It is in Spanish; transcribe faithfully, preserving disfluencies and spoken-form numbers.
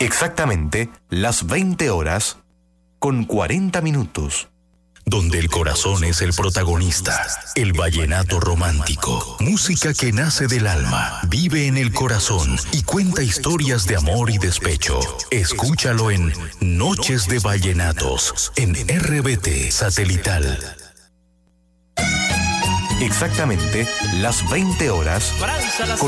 Exactamente las veinte horas con cuarenta minutos. Donde el corazón es el protagonista, el vallenato romántico, música que nace del alma, vive en el corazón y cuenta historias de amor y despecho. Escúchalo en Noches de Vallenatos, en R B T Satelital. Exactamente las veinte horas con